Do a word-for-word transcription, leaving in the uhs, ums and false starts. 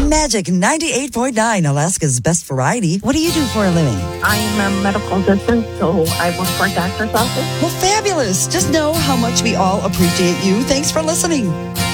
On Magic ninety-eight point nine, Alaska's best variety. What do you do for a living? I'm a medical assistant, so I work for a doctor's office. Well, fabulous. Just know how much we all appreciate you. Thanks for listening.